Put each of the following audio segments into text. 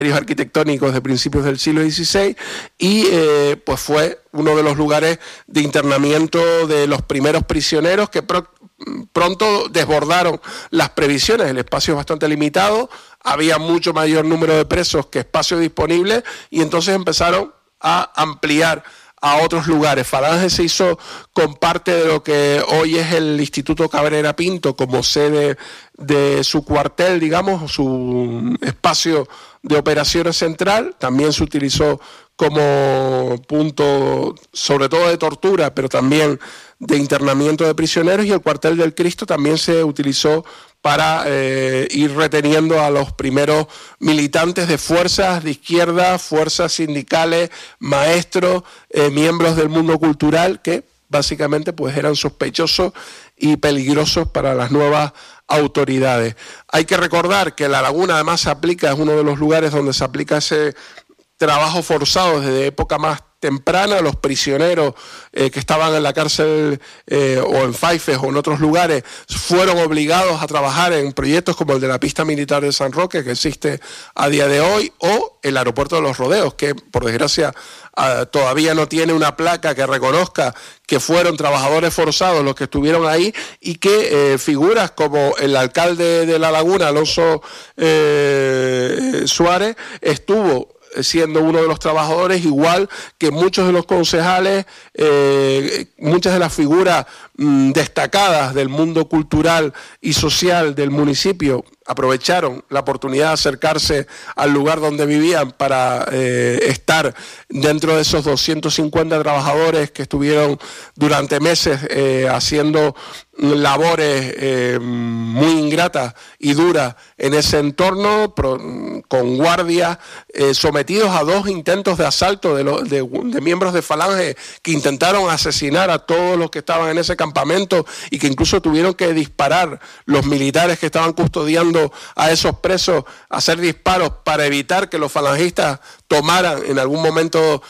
arquitectónicos de principios del siglo XVI y pues fue uno de los lugares de internamiento de los primeros prisioneros que pronto desbordaron las previsiones. El espacio es bastante limitado, había mucho mayor número de presos que espacio disponible y entonces empezaron a ampliar a otros lugares. Falange se hizo con parte de lo que hoy es el Instituto Cabrera Pinto como sede de su cuartel, digamos, su espacio de operaciones central. También se utilizó como punto, sobre todo de tortura, pero también de internamiento de prisioneros, y el cuartel del Cristo también se utilizó para ir reteniendo a los primeros militantes de fuerzas de izquierda, fuerzas sindicales, maestros, miembros del mundo cultural, que básicamente pues eran sospechosos y peligrosos para las nuevas autoridades. Hay que recordar que La Laguna además se aplica, es uno de los lugares donde se aplica ese trabajo forzado desde época más temprana. Los prisioneros que estaban en la cárcel o en Faifes o en otros lugares fueron obligados a trabajar en proyectos como el de la pista militar de San Roque, que existe a día de hoy, o el aeropuerto de Los Rodeos, que por desgracia todavía no tiene una placa que reconozca que fueron trabajadores forzados los que estuvieron ahí, y que figuras como el alcalde de La Laguna, Alonso Suárez, estuvo siendo uno de los trabajadores, igual que muchos de los concejales, muchas de las figuras destacadas del mundo cultural y social del municipio aprovecharon la oportunidad de acercarse al lugar donde vivían para estar dentro de esos 250 trabajadores que estuvieron durante meses haciendo labores muy ingratas y duras en ese entorno, con guardias sometidos a 2 intentos de asalto de miembros de Falange que intentaron asesinar a todos los que estaban en ese campamento, y que incluso tuvieron que disparar los militares que estaban custodiando a esos presos, hacer disparos para evitar que los falangistas tomaran en algún momento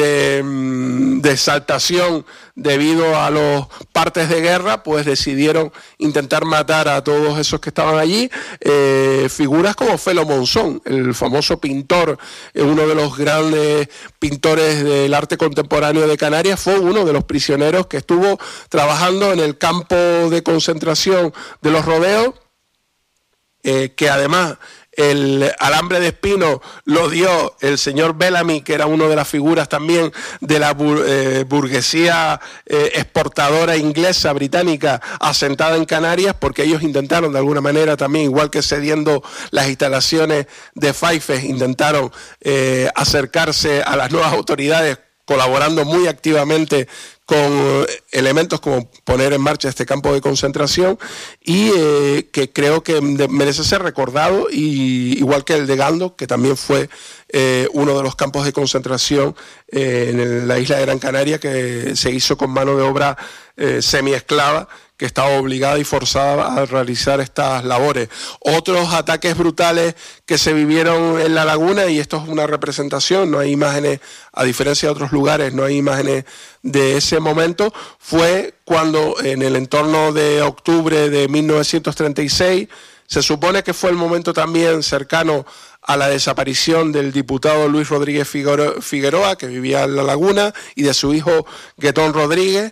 de exaltación debido a los partes de guerra, pues decidieron intentar matar a todos esos que estaban allí. Figuras como Felo Monzón, el famoso pintor, uno de los grandes pintores del arte contemporáneo de Canarias, fue uno de los prisioneros que estuvo trabajando en el campo de concentración de Los Rodeos, que además el alambre de espino lo dio el señor Bellamy, que era una de las figuras también de la burguesía exportadora inglesa, británica, asentada en Canarias, porque ellos intentaron de alguna manera también, igual que cediendo las instalaciones de Faifes, intentaron acercarse a las nuevas autoridades, colaborando muy activamente con elementos como poner en marcha este campo de concentración, y que creo que merece ser recordado, y igual que el de Gando, que también fue uno de los campos de concentración en la isla de Gran Canaria, que se hizo con mano de obra semiesclava, que estaba obligada y forzada a realizar estas labores. Otros ataques brutales que se vivieron en La Laguna, y esto es una representación, no hay imágenes, a diferencia de otros lugares, no hay imágenes de ese momento, fue cuando en el entorno de octubre de 1936, se supone que fue el momento también cercano a la desaparición del diputado Luis Rodríguez Figueroa, que vivía en La Laguna, y de su hijo Guetón Rodríguez.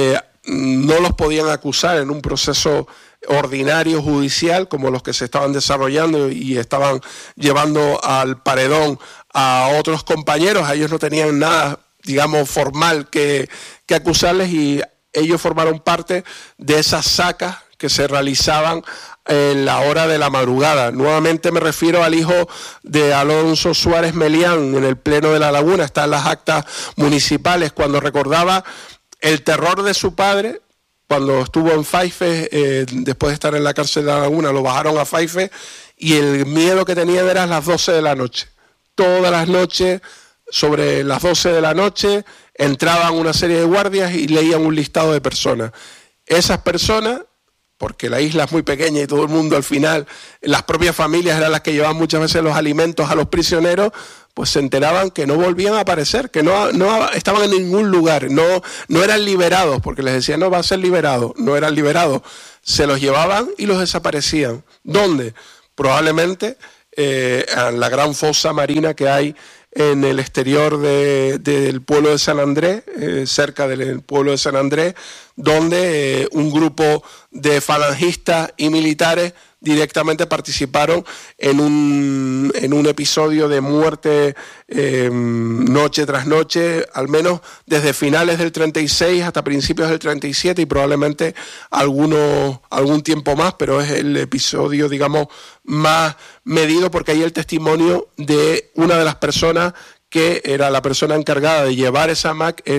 No los podían acusar en un proceso ordinario judicial como los que se estaban desarrollando y estaban llevando al paredón a otros compañeros. A ellos no tenían nada, digamos, formal que acusarles, y ellos formaron parte de esas sacas que se realizaban en la hora de la madrugada. Nuevamente me refiero al hijo de Alonso Suárez Melián en el Pleno de La Laguna, está en las actas municipales, cuando recordaba el terror de su padre cuando estuvo en Faifes, después de estar en la cárcel de La Laguna, lo bajaron a Faifes, y el miedo que tenían era las 12 de la noche. Todas las noches, sobre las 12 de la noche, entraban una serie de guardias y leían un listado de personas. Esas personas, porque la isla es muy pequeña y todo el mundo al final, las propias familias eran las que llevaban muchas veces los alimentos a los prisioneros, pues se enteraban que no volvían a aparecer, que no estaban en ningún lugar, no eran liberados, porque les decían no va a ser liberado, no eran liberados, se los llevaban y los desaparecían. ¿Dónde? Probablemente a la gran fosa marina que hay en el exterior del pueblo de San Andrés, cerca del pueblo de San Andrés, donde un grupo de falangistas y militares directamente participaron en un episodio de muerte noche tras noche, al menos desde finales del 36 hasta principios del 37 y probablemente algún tiempo más, pero es el episodio, digamos, más medido porque hay el testimonio de una de las personas que era la persona encargada de llevar esa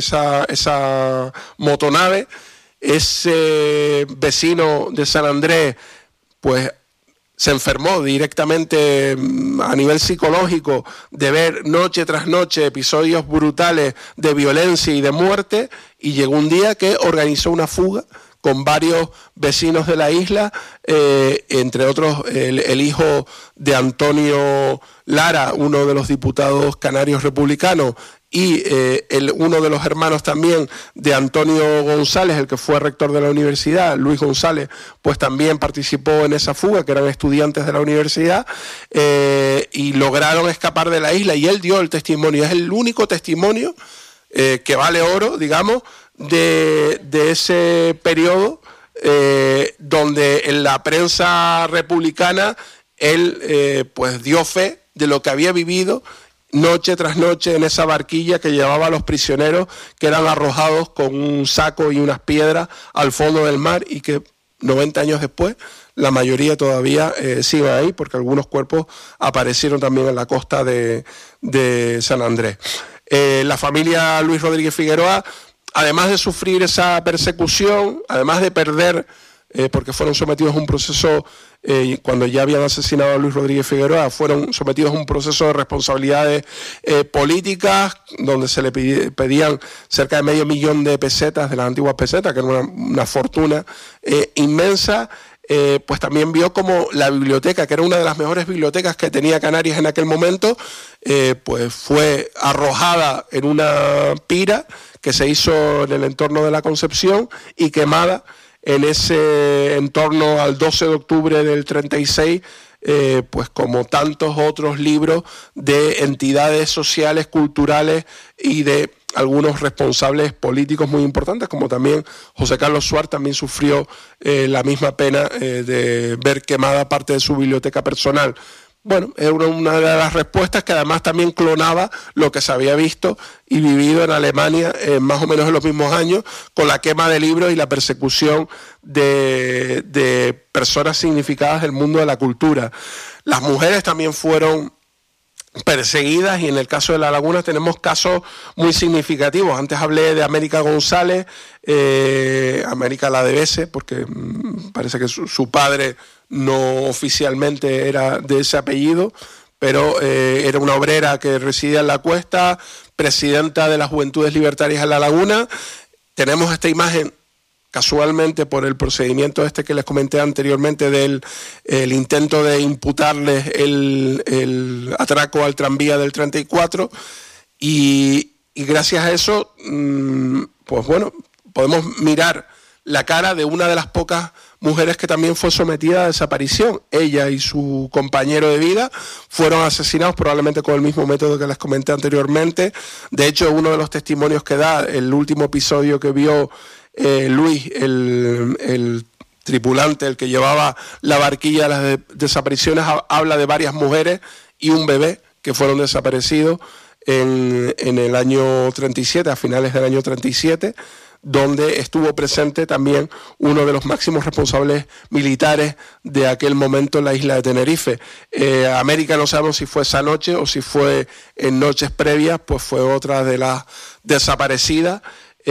motonave. Ese vecino de San Andrés pues se enfermó directamente a nivel psicológico de ver noche tras noche episodios brutales de violencia y de muerte, y llegó un día que organizó una fuga con varios vecinos de la isla, entre otros el hijo de Antonio Lara, uno de los diputados canarios republicanos, y uno de los hermanos también de Antonio González, el que fue rector de la universidad, Luis González, pues también participó en esa fuga, que eran estudiantes de la universidad, y lograron escapar de la isla, y él dio el testimonio. Es el único testimonio que vale oro, digamos, de ese periodo, donde en la prensa republicana él pues dio fe de lo que había vivido noche tras noche en esa barquilla que llevaba a los prisioneros que eran arrojados con un saco y unas piedras al fondo del mar, y que 90 años después la mayoría todavía siguen ahí, porque algunos cuerpos aparecieron también en la costa de San Andrés. La familia Luis Rodríguez Figueroa, además de sufrir esa persecución, además de perder, porque fueron sometidos a un proceso, cuando ya habían asesinado a Luis Rodríguez Figueroa, fueron sometidos a un proceso de responsabilidades políticas, donde se le pedían cerca de $500,000 de pesetas, de las antiguas pesetas, que era una fortuna inmensa. Pues también vio como la biblioteca, que era una de las mejores bibliotecas que tenía Canarias en aquel momento, pues fue arrojada en una pira que se hizo en el entorno de la Concepción y quemada en ese entorno al 12 de octubre del 36, pues como tantos otros libros de entidades sociales, culturales y de algunos responsables políticos muy importantes, como también José Carlos Suárez también sufrió la misma pena de ver quemada parte de su biblioteca personal. Bueno, es una de las respuestas que además también clonaba lo que se había visto y vivido en Alemania más o menos en los mismos años, con la quema de libros y la persecución de personas significadas del mundo de la cultura. Las mujeres también fueron perseguidas, y en el caso de La Laguna tenemos casos muy significativos. Antes hablé de América González, América la Devese, porque parece que su padre no oficialmente era de ese apellido, pero era una obrera que residía en la Cuesta, presidenta de las Juventudes Libertarias en La Laguna. Tenemos esta imagen casualmente por el procedimiento que les comenté anteriormente del el intento de imputarles el atraco al tranvía del 34, y gracias a eso pues bueno, podemos mirar la cara de una de las pocas mujeres que también fue sometida a desaparición. Ella y su compañero de vida fueron asesinados probablemente con el mismo método que les comenté anteriormente. De hecho, uno de los testimonios que da el último episodio que vio Luis, el tripulante, el que llevaba la barquilla de las desapariciones, habla de varias mujeres y un bebé que fueron desaparecidos en el año 37, a finales del año 37, donde estuvo presente también uno de los máximos responsables militares de aquel momento en la isla de Tenerife. América no sabemos si fue esa noche o si fue en noches previas, pues fue otra de las desaparecidas.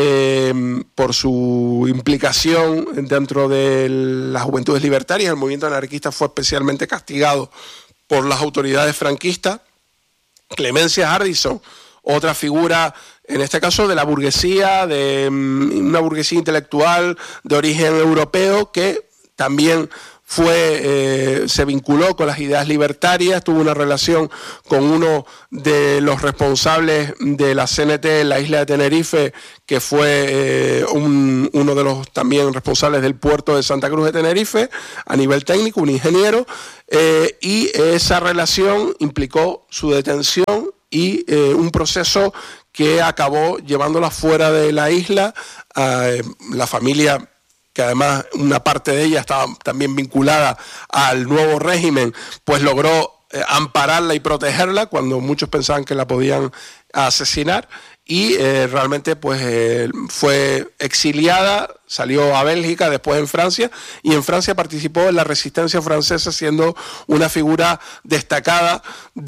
Por su implicación dentro de las Juventudes Libertarias. El movimiento anarquista fue especialmente castigado por las autoridades franquistas. Clemencia Hardison, otra figura, en este caso de la burguesía, de una burguesía intelectual de origen europeo, que también se vinculó con las ideas libertarias, tuvo una relación con uno de los responsables de la CNT en la isla de Tenerife, que fue uno de los también responsables del puerto de Santa Cruz de Tenerife a nivel técnico, un ingeniero, y esa relación implicó su detención y un proceso que acabó llevándola fuera de la isla. La familia, que además una parte de ella estaba también vinculada al nuevo régimen, pues logró ampararla y protegerla cuando muchos pensaban que la podían asesinar, y realmente pues fue exiliada, salió a Bélgica, después en Francia, y en Francia participó en la resistencia francesa, siendo una figura destacada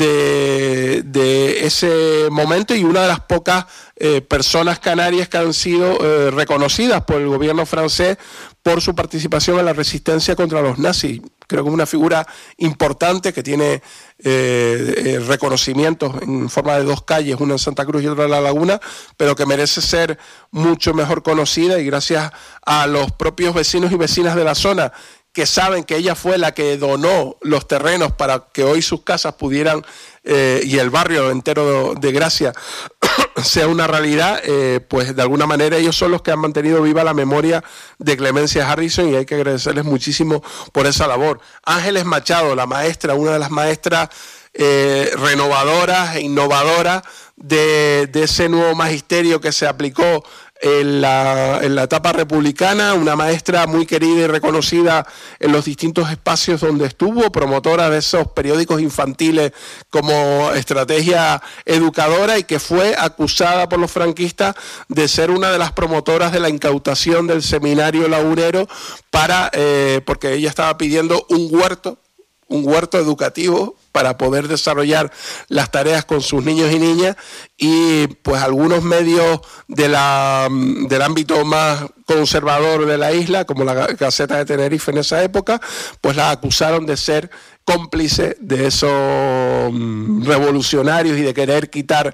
de ese momento y una de las pocas personas canarias que han sido reconocidas por el gobierno francés por su participación en la resistencia contra los nazis. Creo que es una figura importante que tiene reconocimientos en forma de dos calles, una en Santa Cruz y otra en La Laguna, pero que merece ser mucho mejor conocida, y gracias a los propios vecinos y vecinas de la zona, que saben que ella fue la que donó los terrenos para que hoy sus casas pudieran, y el barrio entero de Gracia sea una realidad, pues de alguna manera ellos son los que han mantenido viva la memoria de Clemencia Harrison, y hay que agradecerles muchísimo por esa labor. Ángeles Machado, la maestra, una de las maestras renovadoras e innovadoras de ese nuevo magisterio que se aplicó en la etapa republicana, una maestra muy querida y reconocida en los distintos espacios donde estuvo, promotora de esos periódicos infantiles como estrategia educadora, y que fue acusada por los franquistas de ser una de las promotoras de la incautación del seminario lagunero porque ella estaba pidiendo un huerto educativo para poder desarrollar las tareas con sus niños y niñas, y pues algunos medios del ámbito más conservador de la isla, como la Gaceta de Tenerife en esa época, pues la acusaron de ser cómplice de esos revolucionarios y de querer quitar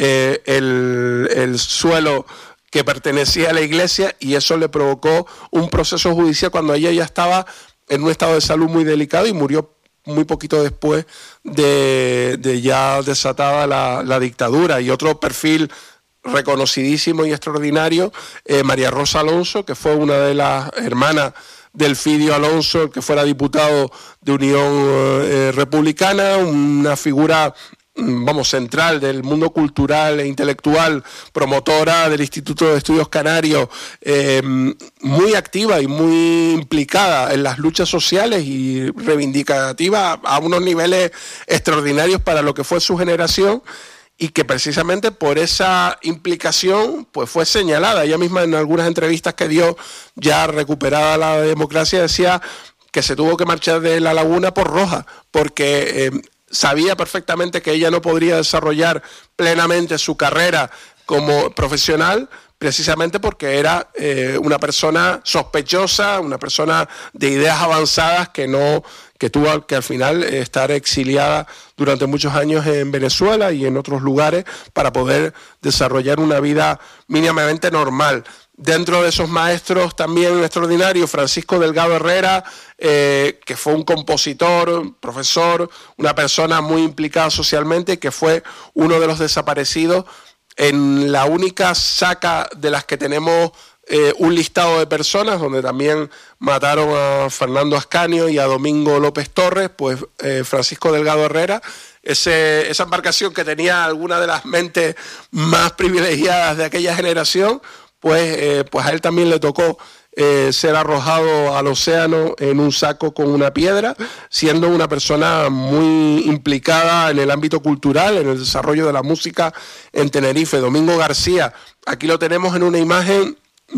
el suelo que pertenecía a la iglesia, y eso le provocó un proceso judicial cuando ella ya estaba en un estado de salud muy delicado y murió muy poquito después de ya desatada la dictadura. Y otro perfil reconocidísimo y extraordinario, María Rosa Alonso, que fue una de las hermanas del Fidio Alonso, que fuera diputado de Unión Republicana, una figura central del mundo cultural e intelectual, promotora del Instituto de Estudios Canarios, muy activa y muy implicada en las luchas sociales y reivindicativa a unos niveles extraordinarios para lo que fue su generación, y que precisamente por esa implicación pues fue señalada. Ella misma en algunas entrevistas que dio, ya recuperada la democracia, decía que se tuvo que marchar de La Laguna por roja, porque sabía perfectamente que ella no podría desarrollar plenamente su carrera como profesional, precisamente porque era una persona sospechosa, una persona de ideas avanzadas que tuvo que al final estar exiliada durante muchos años en Venezuela y en otros lugares para poder desarrollar una vida mínimamente normal. Dentro de esos maestros también extraordinarios, Francisco Delgado Herrera, que fue un compositor, profesor, una persona muy implicada socialmente, que fue uno de los desaparecidos en la única saca de las que tenemos un listado de personas, donde también mataron a Fernando Ascanio y a Domingo López Torres. Pues Francisco Delgado Herrera, esa embarcación que tenía alguna de las mentes más privilegiadas de aquella generación, pues a él también le tocó ser arrojado al océano en un saco con una piedra, siendo una persona muy implicada en el ámbito cultural, en el desarrollo de la música en Tenerife. Domingo García, aquí lo tenemos en una imagen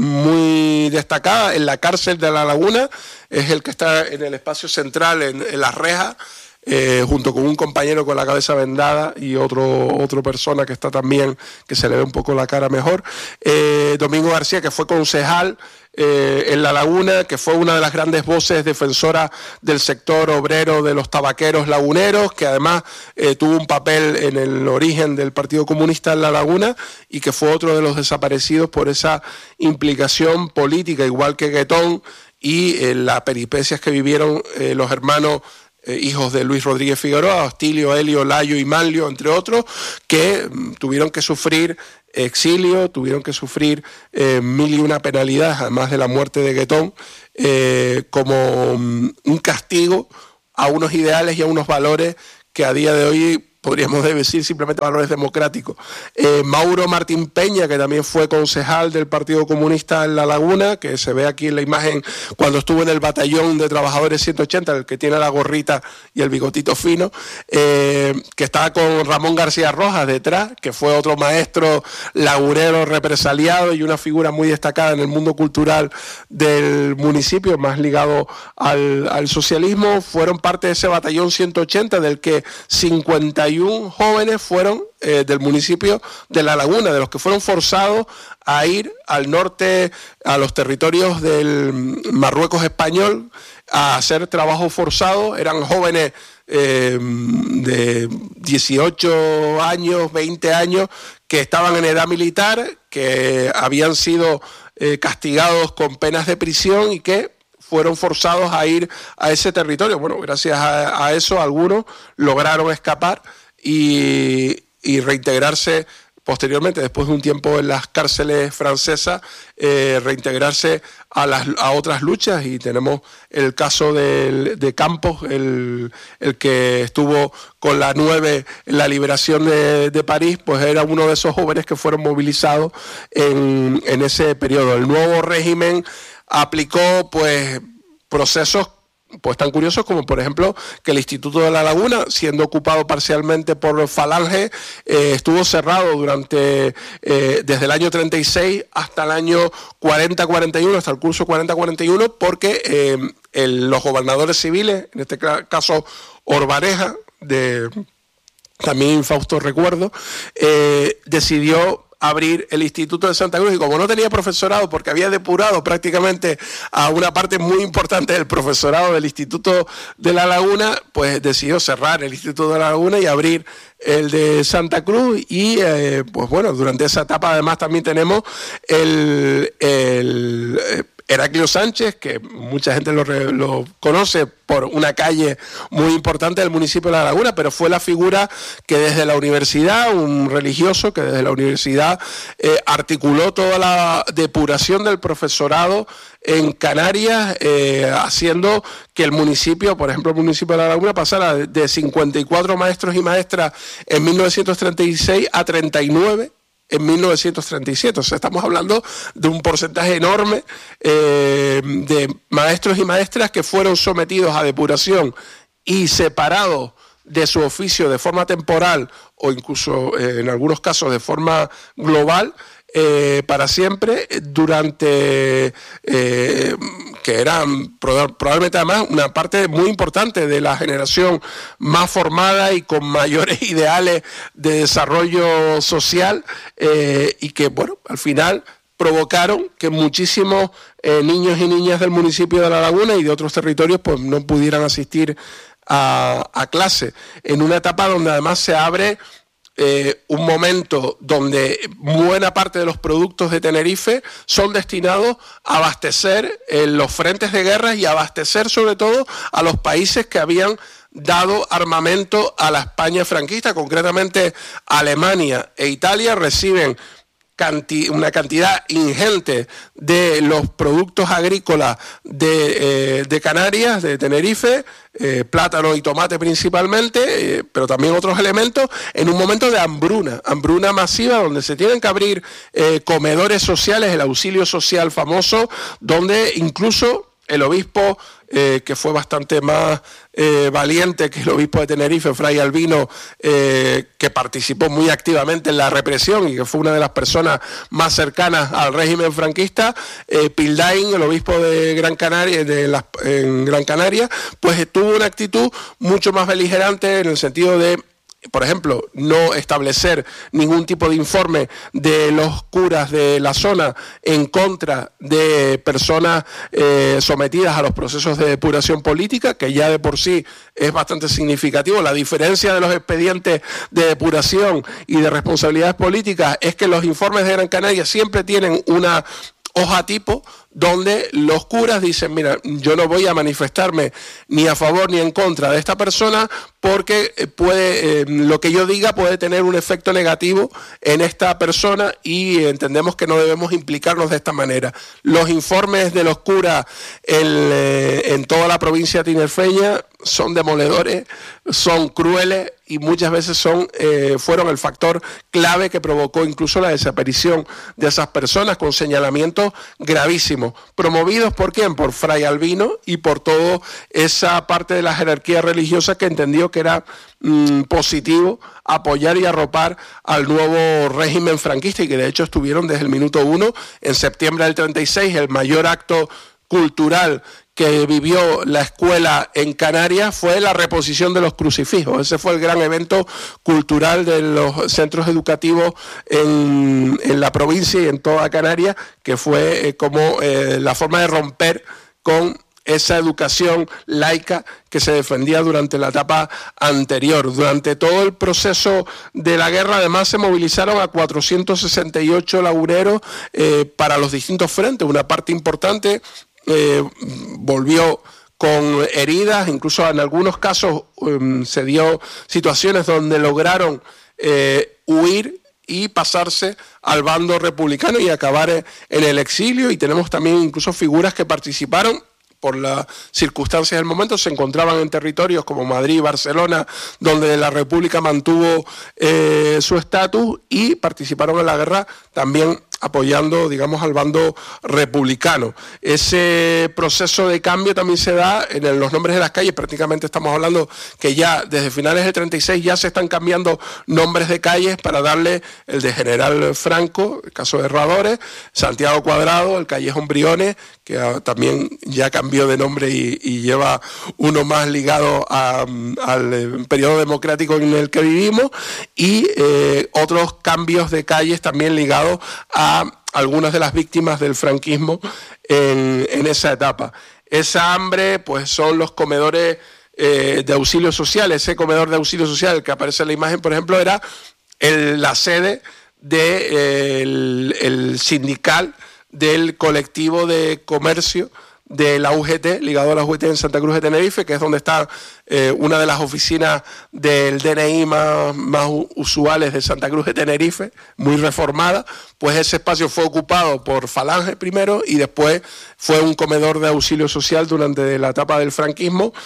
muy destacada en la cárcel de La Laguna, es el que está en el espacio central, en las rejas, junto con un compañero con la cabeza vendada y otra persona que está también, que se le ve un poco la cara mejor. Domingo García, que fue concejal en La Laguna, que fue una de las grandes voces defensoras del sector obrero de los tabaqueros laguneros, que además tuvo un papel en el origen del Partido Comunista en La Laguna, y que fue otro de los desaparecidos por esa implicación política, igual que Guetón y las peripecias que vivieron los hermanos hijos de Luis Rodríguez Figueroa, Hostilio, Helio, Layo y Manlio, entre otros, que tuvieron que sufrir exilio, tuvieron que sufrir mil y una penalidades, además de la muerte de Guetón, como un castigo a unos ideales y a unos valores que a día de hoy podríamos decir simplemente valores democráticos. Mauro Martín Peña, que también fue concejal del Partido Comunista en La Laguna, que se ve aquí en la imagen cuando estuvo en el batallón de trabajadores 180, el que tiene la gorrita y el bigotito fino, que estaba con Ramón García Rojas detrás, que fue otro maestro lagunero represaliado y una figura muy destacada en el mundo cultural del municipio, más ligado al socialismo. Fueron parte de ese batallón 180, del que 51 jóvenes fueron del municipio de La Laguna, de los que fueron forzados a ir al norte, a los territorios del Marruecos español, a hacer trabajo forzado. Eran jóvenes de 18 años, 20 años, que estaban en edad militar, que habían sido castigados con penas de prisión y que fueron forzados a ir a ese territorio. Bueno, gracias a eso algunos lograron escapar y reintegrarse posteriormente, después de un tiempo en las cárceles francesas, reintegrarse a otras luchas. Y tenemos el caso de Campos, el que estuvo con la 9 en la liberación de París, pues era uno de esos jóvenes que fueron movilizados en ese periodo. El nuevo régimen aplicó pues procesos pues tan curiosos como, por ejemplo, que el Instituto de La Laguna, siendo ocupado parcialmente por Falange, estuvo cerrado durante desde el año 36 hasta el año 40-41, hasta el curso 40-41, porque los gobernadores civiles, en este caso Orbaneja, también infausto recuerdo, decidió abrir el Instituto de Santa Cruz, y como no tenía profesorado, porque había depurado prácticamente a una parte muy importante del profesorado del Instituto de La Laguna, pues decidió cerrar el Instituto de La Laguna y abrir el de Santa Cruz. Y pues bueno, durante esa etapa además también tenemos Heraclio Sánchez, que mucha gente lo conoce por una calle muy importante del municipio de La Laguna, pero fue la figura que desde la universidad, un religioso que desde la universidad articuló toda la depuración del profesorado en Canarias, haciendo que el municipio, por ejemplo el municipio de La Laguna, pasara de 54 maestros y maestras en 1936 a 39 en 1937. O sea, estamos hablando de un porcentaje enorme de maestros y maestras que fueron sometidos a depuración y separados de su oficio de forma temporal o incluso en algunos casos de forma global, para siempre, durante que eran probablemente además una parte muy importante de la generación más formada y con mayores ideales de desarrollo social, y que bueno, al final provocaron que muchísimos niños y niñas del municipio de La Laguna y de otros territorios pues no pudieran asistir a clase, en una etapa donde además se abre un momento donde buena parte de los productos de Tenerife son destinados a abastecer los frentes de guerra y abastecer sobre todo a los países que habían dado armamento a la España franquista. Concretamente Alemania e Italia reciben una cantidad ingente de los productos agrícolas de Canarias, de Tenerife, plátano y tomate principalmente, pero también otros elementos, en un momento de hambruna masiva, donde se tienen que abrir comedores sociales, el auxilio social famoso, donde incluso el obispo, que fue bastante más valiente que el obispo de Tenerife, Fray Albino, que participó muy activamente en la represión y que fue una de las personas más cercanas al régimen franquista, Pildain, el obispo de Gran Canaria, en Gran Canaria, pues tuvo una actitud mucho más beligerante en el sentido de, por ejemplo, no establecer ningún tipo de informe de los curas de la zona en contra de personas sometidas a los procesos de depuración política, que ya de por sí es bastante significativo. La diferencia de los expedientes de depuración y de responsabilidades políticas es que los informes de Gran Canaria siempre tienen una hoja tipo donde los curas dicen, mira, yo no voy a manifestarme ni a favor ni en contra de esta persona porque lo que yo diga puede tener un efecto negativo en esta persona y entendemos que no debemos implicarnos de esta manera. Los informes de los curas en toda la provincia tinerfeña son demoledores, son crueles y muchas veces fueron el factor clave que provocó incluso la desaparición de esas personas, con señalamientos gravísimos, promovidos ¿por quién? Por Fray Albino y por toda esa parte de la jerarquía religiosa que entendió que era positivo apoyar y arropar al nuevo régimen franquista, y que de hecho estuvieron desde el minuto 1, en septiembre del 36, el mayor acto cultural que vivió la escuela en Canarias fue la reposición de los crucifijos. Ese fue el gran evento cultural de los centros educativos en la provincia y en toda Canarias, que fue como la forma de romper con esa educación laica que se defendía durante la etapa anterior. Durante todo el proceso de la guerra, además, se movilizaron a 468 laguneros para los distintos frentes. Una parte importante volvió con heridas, incluso en algunos casos se dio situaciones donde lograron huir y pasarse al bando republicano y acabar en el exilio. Y tenemos también incluso figuras que participaron por las circunstancias del momento, se encontraban en territorios como Madrid y Barcelona, donde la República mantuvo su estatus, y participaron en la guerra también apoyando, digamos, al bando republicano. Ese proceso de cambio también se da en los nombres de las calles. Prácticamente estamos hablando que ya desde finales del 36 ya se están cambiando nombres de calles para darle el de General Franco, el caso de Herradores, Santiago Cuadrado, el Callejón Briones, que también ya cambió de nombre y lleva uno más ligado al periodo democrático en el que vivimos, y otros cambios de calles también ligados a algunas de las víctimas del franquismo en esa etapa. Esa hambre, pues son los comedores de auxilio social. Ese comedor de auxilio social que aparece en la imagen, por ejemplo, era la sede del sindical del colectivo de comercio de la UGT, ligado a la UGT en Santa Cruz de Tenerife, que es donde está una de las oficinas del DNI más usuales de Santa Cruz de Tenerife, muy reformada. Pues ese espacio fue ocupado por Falange primero y después fue un comedor de auxilio social durante la etapa del franquismo,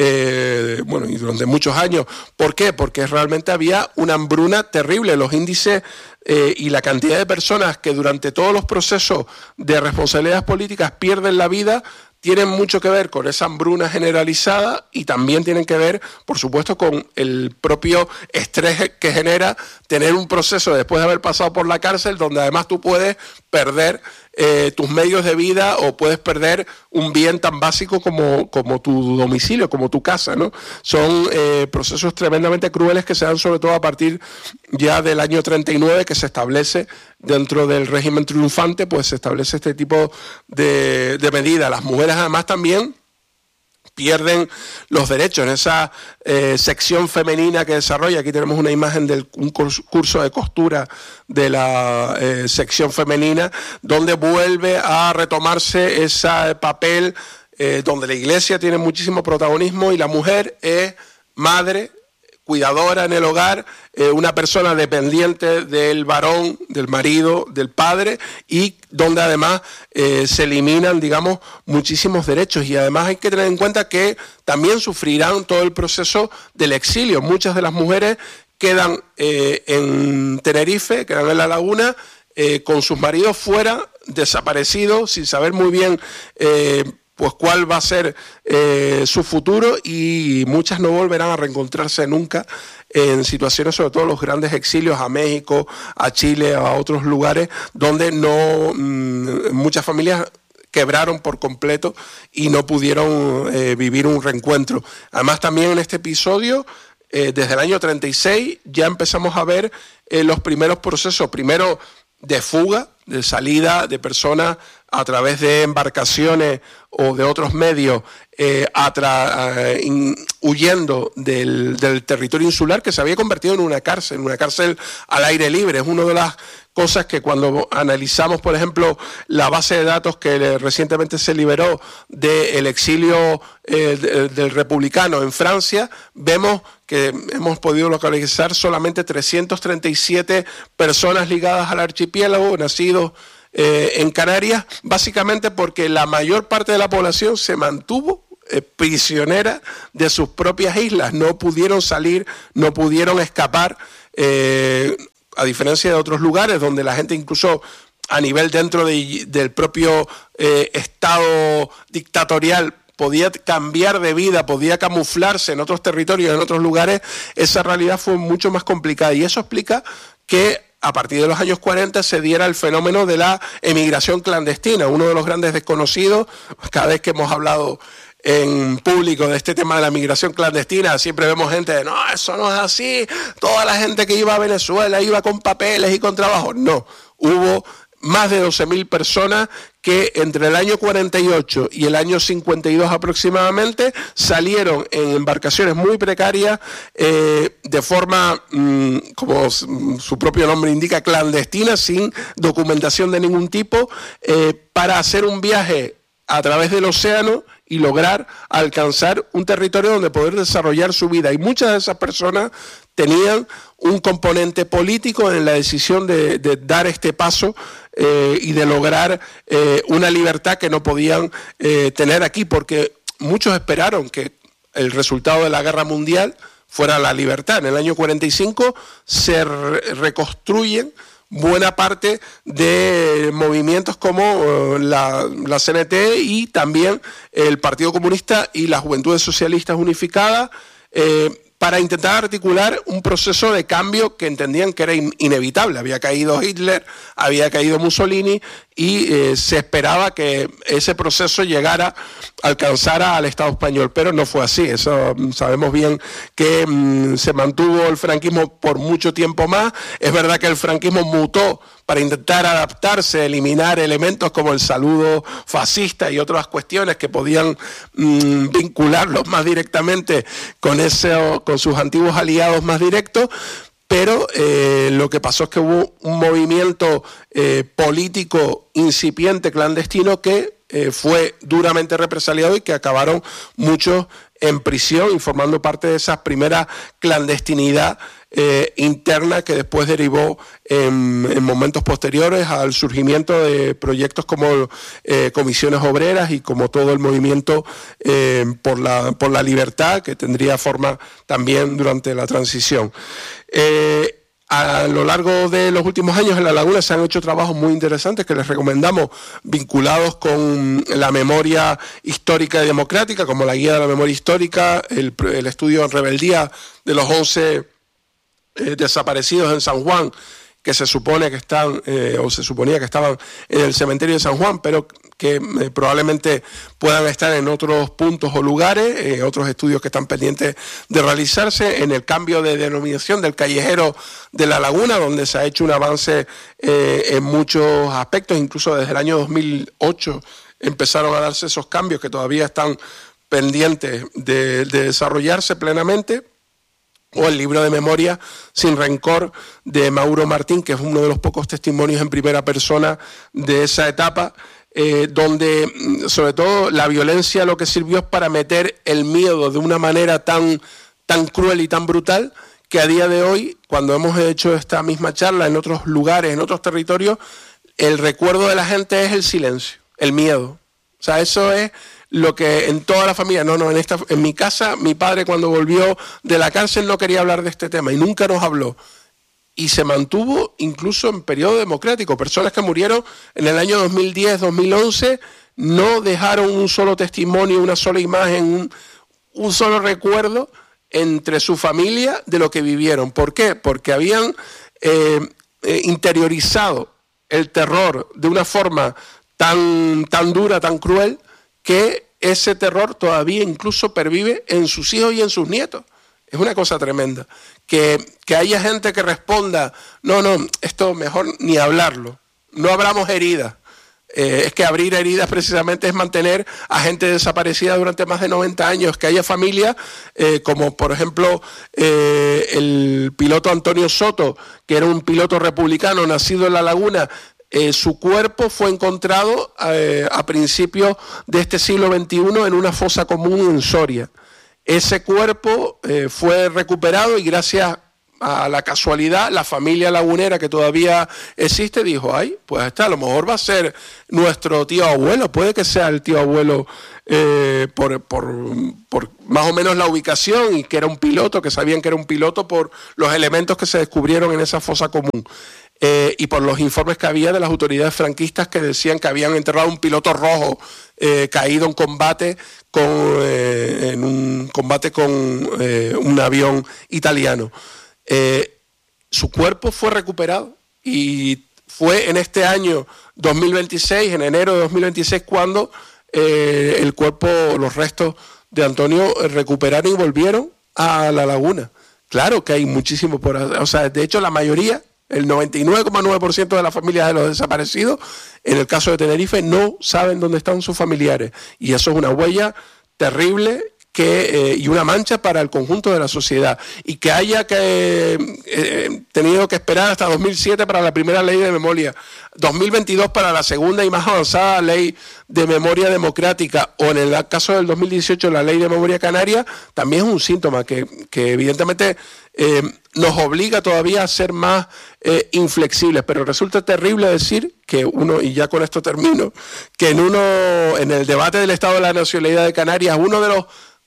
y durante muchos años. ¿Por qué? Porque realmente había una hambruna terrible. Los índices y la cantidad de personas que durante todos los procesos de responsabilidades políticas pierden la vida tienen mucho que ver con esa hambruna generalizada, y también tienen que ver, por supuesto, con el propio estrés que genera tener un proceso después de haber pasado por la cárcel, donde además tú puedes perder tus medios de vida o puedes perder un bien tan básico como tu domicilio, como tu casa, ¿no? Son procesos tremendamente crueles que se dan sobre todo a partir ya del año 39, que se establece dentro del régimen triunfante, pues se establece este tipo de medidas. Las mujeres además también pierden los derechos en esa sección femenina que desarrolla. Aquí tenemos una imagen de un curso de costura de la sección femenina, donde vuelve a retomarse ese papel donde la Iglesia tiene muchísimo protagonismo y la mujer es madre, cuidadora en el hogar, una persona dependiente del varón, del marido, del padre, y donde además se eliminan, digamos, muchísimos derechos. Y además hay que tener en cuenta que también sufrirán todo el proceso del exilio. Muchas de las mujeres quedan en Tenerife, quedan en La Laguna, con sus maridos fuera, desaparecidos, sin saber muy bien pues cuál va a ser su futuro, y muchas no volverán a reencontrarse nunca en situaciones, sobre todo los grandes exilios a México, a Chile, a otros lugares donde muchas familias quebraron por completo y no pudieron vivir un reencuentro. Además, también en este episodio, desde el año 36 ya empezamos a ver los primeros procesos, primero de fuga, de salida de personas a través de embarcaciones o de otros medios, huyendo del territorio insular, que se había convertido en una cárcel al aire libre. Es una de las cosas que cuando analizamos, por ejemplo, la base de datos que recientemente se liberó del exilio del republicano en Francia, vemos que hemos podido localizar solamente 337 personas ligadas al archipiélago, nacidos en Canarias, básicamente porque la mayor parte de la población se mantuvo prisionera de sus propias islas, no pudieron salir, no pudieron escapar, a diferencia de otros lugares donde la gente incluso a nivel dentro del propio estado dictatorial podía cambiar de vida, podía camuflarse en otros territorios, en otros lugares. Esa realidad fue mucho más complicada y eso explica que a partir de los años 40 se diera el fenómeno de la emigración clandestina, uno de los grandes desconocidos. Cada vez que hemos hablado en público de este tema de la migración clandestina, siempre vemos gente de, no, eso no es así, toda la gente que iba a Venezuela iba con papeles y con trabajo. No, hubo más de 12.000 personas que entre el año 48 y el año 52 aproximadamente salieron en embarcaciones muy precarias, de forma, como su propio nombre indica, clandestina, sin documentación de ningún tipo, para hacer un viaje a través del océano y lograr alcanzar un territorio donde poder desarrollar su vida. Y muchas de esas personas tenían un componente político en la decisión de dar este paso y de lograr una libertad que no podían tener aquí, porque muchos esperaron que el resultado de la guerra mundial fuera la libertad. En el año 45 se reconstruyen buena parte de movimientos como la CNT y también el Partido Comunista y las Juventudes Socialistas Unificadas, para intentar articular un proceso de cambio que entendían que era inevitable. Había caído Hitler, había caído Mussolini y se esperaba que ese proceso alcanzara al Estado español, pero no fue así. Eso sabemos bien que se mantuvo el franquismo por mucho tiempo más. Es verdad que el franquismo mutó para intentar adaptarse, eliminar elementos como el saludo fascista y otras cuestiones que podían vincularlos más directamente con sus antiguos aliados más directos. Pero lo que pasó es que hubo un movimiento político incipiente, clandestino, que fue duramente represaliado y que acabaron muchos en prisión y formando parte de esa primera clandestinidad interna que después derivó en momentos posteriores al surgimiento de proyectos como comisiones obreras y como todo el movimiento por la libertad, que tendría forma también durante la transición. A lo largo de los últimos años en La Laguna se han hecho trabajos muy interesantes que les recomendamos, vinculados con la memoria histórica y democrática, como la Guía de la Memoria Histórica, el estudio en rebeldía de los 11 desaparecidos en San Juan, que se supone que están, o se suponía que estaban en el cementerio de San Juan, pero que probablemente puedan estar en otros puntos o lugares, otros estudios que están pendientes de realizarse, en el cambio de denominación del callejero de La Laguna, donde se ha hecho un avance en muchos aspectos, incluso desde el año 2008 empezaron a darse esos cambios que todavía están pendientes de desarrollarse plenamente. O el libro de memoria Sin Rencor de Mauro Martín, que es uno de los pocos testimonios en primera persona de esa etapa, donde sobre todo la violencia lo que sirvió es para meter el miedo de una manera tan cruel y tan brutal, que a día de hoy, cuando hemos hecho esta misma charla en otros lugares, en otros territorios, el recuerdo de la gente es el silencio, el miedo. O sea, eso es lo que en toda la familia, en mi casa, mi padre cuando volvió de la cárcel no quería hablar de este tema y nunca nos habló. Y se mantuvo incluso en periodo democrático. Personas que murieron en el año 2010, 2011, no dejaron un solo testimonio, una sola imagen, un solo recuerdo entre su familia de lo que vivieron. ¿Por qué? Porque habían interiorizado el terror de una forma tan dura, tan cruel, que ese terror todavía incluso pervive en sus hijos y en sus nietos. Es una cosa tremenda. Que haya gente que responda, no, esto mejor ni hablarlo, no abramos heridas, Es que abrir heridas precisamente es mantener a gente desaparecida durante más de 90 años, que haya familias, como por ejemplo el piloto Antonio Soto, que era un piloto republicano nacido en La Laguna. Su cuerpo fue encontrado a principios de este siglo XXI en una fosa común en Soria. Ese cuerpo fue recuperado y gracias a la casualidad, la familia lagunera que todavía existe dijo, ay, pues a lo mejor va a ser nuestro tío abuelo, puede que sea el tío abuelo por más o menos la ubicación y que era un piloto, que sabían que era un piloto por los elementos que se descubrieron en esa fosa común. Y por los informes que había de las autoridades franquistas que decían que habían enterrado un piloto rojo caído en combate en un combate con un avión italiano. Su cuerpo fue recuperado y fue en este año 2026, en enero de 2026, cuando el cuerpo, los restos de Antonio recuperaron y volvieron a La Laguna. Claro que hay muchísimo por hacer, o sea, de hecho la mayoría, el 99,9% de las familias de los desaparecidos, en el caso de Tenerife, no saben dónde están sus familiares. Y eso es una huella terrible y una mancha para el conjunto de la sociedad. Y que haya tenido que esperar hasta 2007 para la primera ley de memoria, 2022 para la segunda y más avanzada ley de memoria democrática, o en el caso del 2018 la ley de memoria canaria, también es un síntoma que evidentemente nos obliga todavía a ser más inflexibles, pero resulta terrible decir que uno, y ya con esto termino, que en el debate del Estado de la Nacionalidad de Canarias, uno de los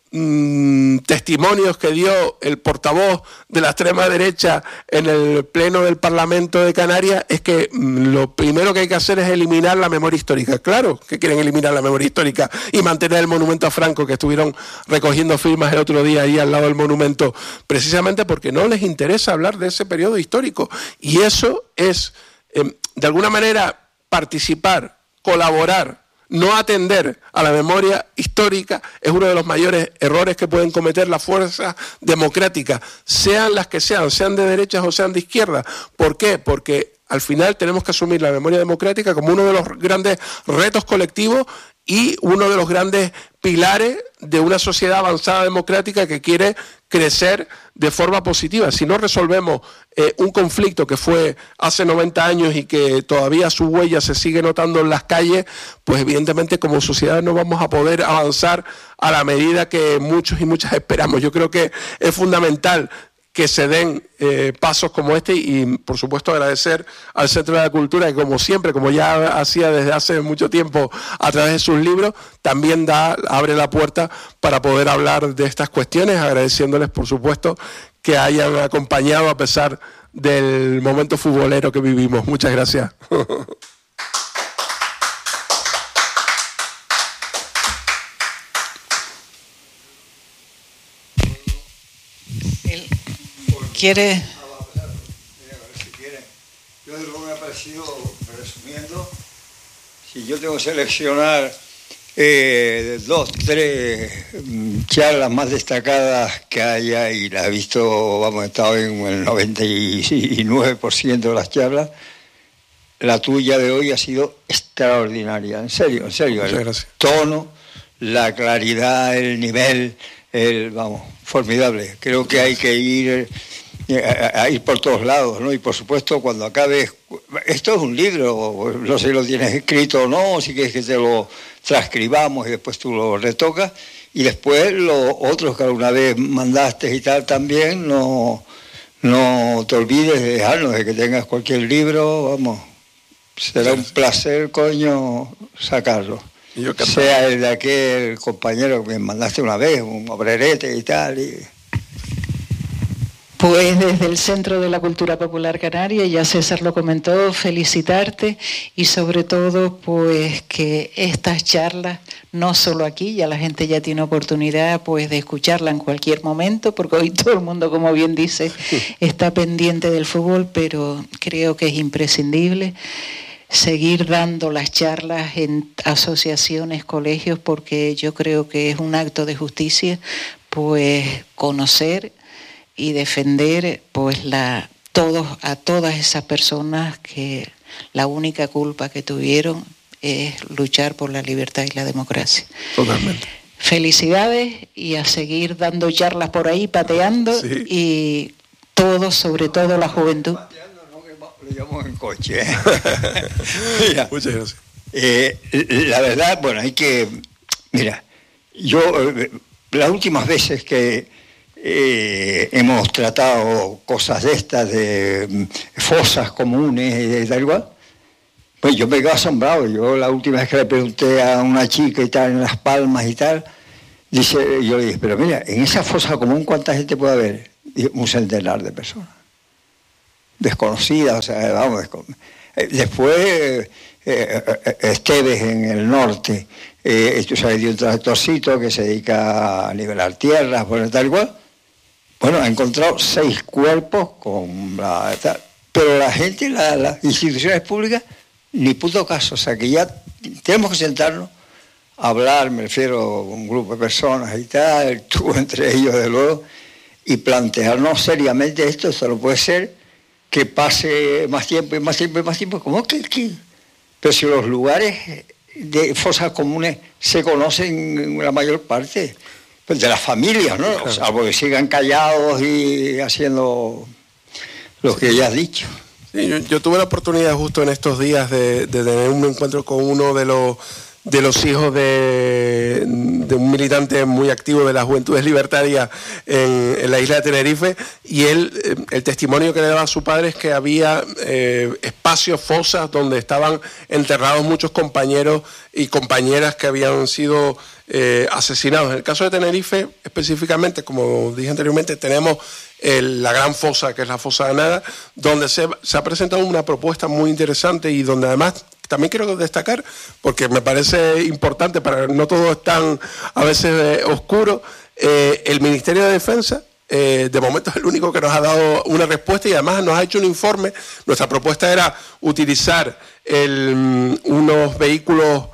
testimonios que dio el portavoz de la extrema derecha en el pleno del Parlamento de Canarias es que lo primero que hay que hacer es eliminar la memoria histórica. Claro que quieren eliminar la memoria histórica y mantener el monumento a Franco, que estuvieron recogiendo firmas el otro día ahí al lado del monumento, precisamente porque no les interesa hablar de ese periodo histórico. Y eso es, de alguna manera, participar, colaborar, no atender a la memoria histórica es uno de los mayores errores que pueden cometer las fuerzas democráticas, sean las que sean de derechas o sean de izquierda. ¿Por qué? Porque al final tenemos que asumir la memoria democrática como uno de los grandes retos colectivos y uno de los grandes pilares de una sociedad avanzada democrática que quiere crecer de forma positiva. Si no resolvemos un conflicto que fue hace 90 años y que todavía su huella se sigue notando en las calles, pues evidentemente como sociedad no vamos a poder avanzar a la medida que muchos y muchas esperamos. Yo creo que es fundamental que se den pasos como este y por supuesto agradecer al Centro de la Cultura que como siempre, como ya hacía desde hace mucho tiempo a través de sus libros, también abre la puerta para poder hablar de estas cuestiones, agradeciéndoles por supuesto que hayan acompañado a pesar del momento futbolero que vivimos. Muchas gracias. ¿Quiere? Yo de lo que me ha parecido, resumiendo, si yo tengo que seleccionar 2, 3 charlas más destacadas que haya, y las he visto, he estado en el 99% de las charlas, la tuya de hoy ha sido extraordinaria, en serio, el tono, la claridad, el nivel, formidable. Creo que hay que ir por todos lados, ¿no? Y por supuesto, cuando acabes, esto es un libro, no sé si lo tienes escrito o no, si quieres que te lo transcribamos y después tú lo retocas, y después los otros que alguna vez mandaste y tal también, no te olvides de dejarnos, de que tengas cualquier libro, será un placer, sacarlo. Sea el de aquel compañero que me mandaste una vez, un obrerete y tal. Pues desde el Centro de la Cultura Popular Canaria, ya César lo comentó, felicitarte y sobre todo pues que estas charlas, no solo aquí, ya la gente ya tiene oportunidad pues de escucharla en cualquier momento, porque hoy todo el mundo, como bien dice, está pendiente del fútbol, pero creo que es imprescindible seguir dando las charlas en asociaciones, colegios, porque yo creo que es un acto de justicia pues conocer y defender pues a todas esas personas que la única culpa que tuvieron es luchar por la libertad y la democracia. Totalmente. Felicidades y a seguir dando charlas por ahí, pateando, sí. Y todos, sobre todo la juventud. Pateando, no, que lo llevamos en coche. Mira, muchas gracias. La verdad, bueno, hay que... Mira, yo las últimas veces que hemos tratado cosas de estas, de fosas comunes y de tal igual, pues yo me quedo asombrado. Yo la última vez que le pregunté a una chica y tal, en Las Palmas y tal, yo le dije, pero mira, en esa fosa común, ¿cuánta gente puede haber? Y un centenar de personas. Desconocidas, o sea, vamos, después Esteves en el norte, tú sabes, de un tractorcito que se dedica a nivelar tierras, bueno, tal cual. Bueno, ha encontrado 6 cuerpos con pero la gente, las instituciones públicas, ni puto caso. O sea, que ya tenemos que sentarnos a hablar, me refiero a un grupo de personas y tal, tú entre ellos, de luego, y plantearnos seriamente esto no puede ser que pase más tiempo y más tiempo y más tiempo. ¿Cómo que aquí? Pero si los lugares de fosas comunes se conocen en la mayor parte, pues de las familias, ¿no? O sea, porque sigan callados y haciendo lo que ya has dicho. Sí, yo tuve la oportunidad justo en estos días de tener un encuentro con uno de los hijos de un militante muy activo de las Juventudes Libertarias en la isla de Tenerife, y el testimonio que le daba a su padre es que había espacios, fosas, donde estaban enterrados muchos compañeros y compañeras que habían sido asesinados. En el caso de Tenerife, específicamente, como dije anteriormente, tenemos la gran fosa, que es la fosa de Nada, donde se ha presentado una propuesta muy interesante y donde además también quiero destacar, porque me parece importante, para no todo es tan a veces oscuro, el Ministerio de Defensa de momento es el único que nos ha dado una respuesta y además nos ha hecho un informe. Nuestra propuesta era utilizar unos vehículos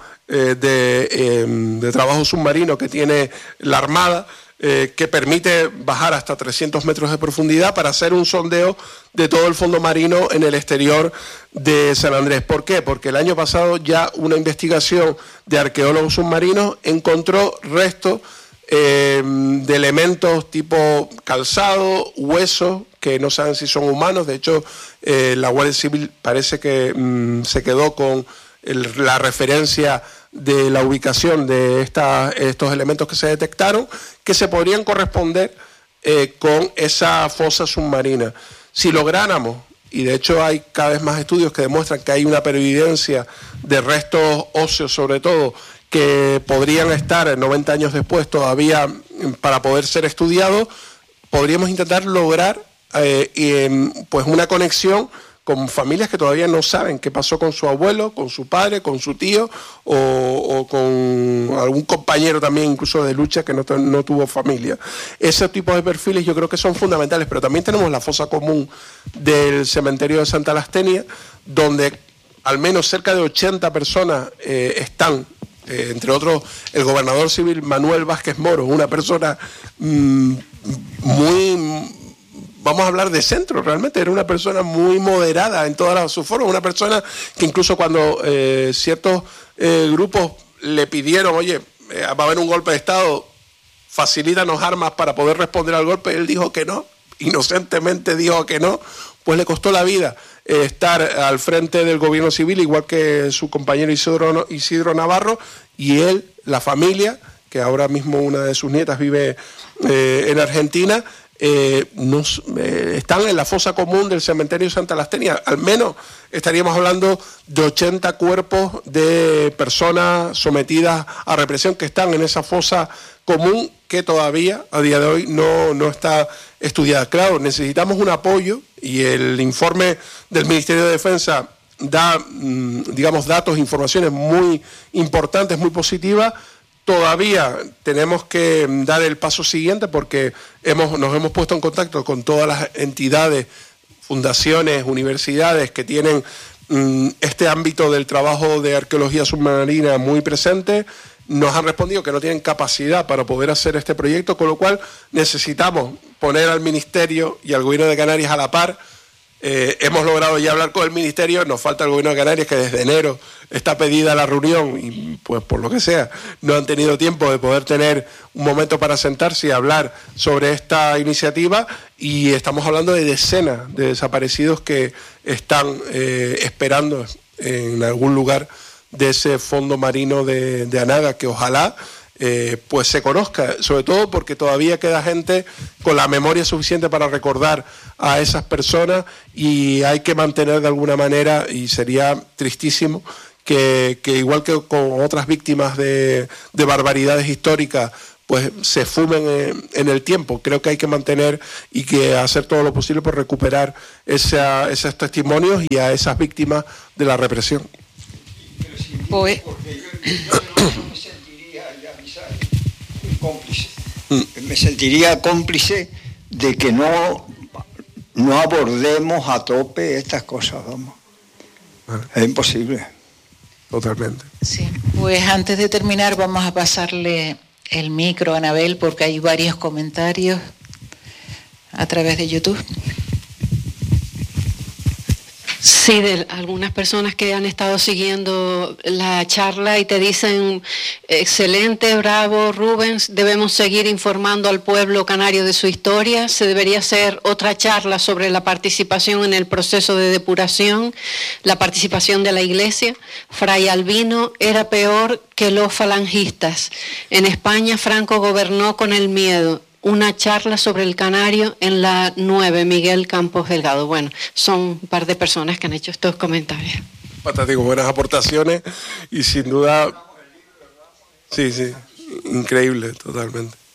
de trabajo submarino que tiene la Armada, que permite bajar hasta 300 metros de profundidad para hacer un sondeo de todo el fondo marino en el exterior de San Andrés. ¿Por qué? Porque el año pasado ya una investigación de arqueólogos submarinos encontró restos de elementos tipo calzado, huesos, que no saben si son humanos. De hecho, la Guardia Civil parece que se quedó con la referencia de la ubicación de estos elementos que se detectaron, que se podrían corresponder con esa fosa submarina. Si lográramos, y de hecho hay cada vez más estudios que demuestran que hay una pervivencia de restos óseos, sobre todo, que podrían estar 90 años después todavía para poder ser estudiados, podríamos intentar lograr pues una conexión con familias que todavía no saben qué pasó con su abuelo, con su padre, con su tío o con algún compañero también incluso de lucha que no tuvo familia. Ese tipo de perfiles yo creo que son fundamentales, pero también tenemos la fosa común del cementerio de Santa Lastenia, donde al menos cerca de 80 personas están, entre otros el gobernador civil Manuel Vázquez Moro, una persona muy... Vamos a hablar de centro, realmente era una persona muy moderada en todas sus formas, una persona que incluso cuando ciertos grupos le pidieron, oye, va a haber un golpe de Estado, facilítanos armas para poder responder al golpe, él dijo que no, inocentemente dijo que no, pues le costó la vida estar al frente del gobierno civil, igual que su compañero Isidro Navarro, y él, la familia, que ahora mismo una de sus nietas vive en Argentina, están en la fosa común del cementerio de Santa Lastenia. Al menos estaríamos hablando de 80 cuerpos de personas sometidas a represión que están en esa fosa común, que todavía a día de hoy no está estudiada. Claro, necesitamos un apoyo y el informe del Ministerio de Defensa da, digamos, datos, informaciones muy importantes, muy positivas. Todavía tenemos que dar el paso siguiente porque nos hemos puesto en contacto con todas las entidades, fundaciones, universidades que tienen este ámbito del trabajo de arqueología submarina muy presente. Nos han respondido que no tienen capacidad para poder hacer este proyecto, con lo cual necesitamos poner al Ministerio y al Gobierno de Canarias a la par Hemos logrado ya hablar con el Ministerio, nos falta el Gobierno de Canarias, que desde enero está pedida la reunión y pues por lo que sea no han tenido tiempo de poder tener un momento para sentarse y hablar sobre esta iniciativa, y estamos hablando de decenas de desaparecidos que están esperando en algún lugar de ese fondo marino de Anaga, que ojalá pues se conozca, sobre todo porque todavía queda gente con la memoria suficiente para recordar a esas personas, y hay que mantener de alguna manera, y sería tristísimo que igual que con otras víctimas de barbaridades históricas pues se fumen en el tiempo. Creo que hay que mantener y que hacer todo lo posible por recuperar esos testimonios y a esas víctimas de la represión. Pues cómplice. Me sentiría cómplice de que no abordemos a tope estas cosas, vamos. Es imposible. Totalmente. sí, pues antes de terminar vamos a pasarle el micro a Anabel porque hay varios comentarios a través de YouTube. Sí, de algunas personas que han estado siguiendo la charla y te dicen, excelente, bravo, Rubens, debemos seguir informando al pueblo canario de su historia, se debería hacer otra charla sobre la participación en el proceso de depuración, la participación de la Iglesia. Fray Albino era peor que los falangistas. En España Franco gobernó con el miedo. Una charla sobre el canario en la 9, Miguel Campos Delgado. Bueno, son un par de personas que han hecho estos comentarios. Fantástico, buenas aportaciones y sin duda, sí, increíble, totalmente.